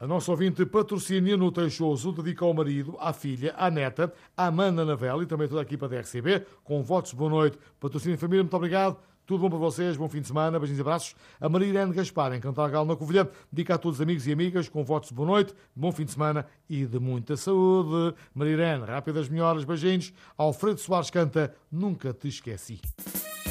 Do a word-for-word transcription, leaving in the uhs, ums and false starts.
A nossa ouvinte Patrocínio Teixoso dedica ao marido, à filha, à neta, à Amanda Navel e também toda a equipa da R C B, com votos de boa noite. Patrocínio Família, muito obrigado. Tudo bom para vocês, bom fim de semana, beijinhos e abraços. A Maria Irene Gaspar, em Cantagal, na Covilhã, dedica a todos os amigos e amigas, com votos de boa noite, bom fim de semana e de muita saúde. Maria Irene, rápidas melhoras, beijinhos. Alfredo Soares canta Nunca Te Esqueci.